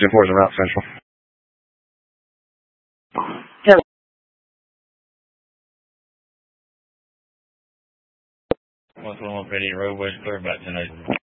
2-4 is a route central. Yeah. 121 Petty roadways clear about 10 acres.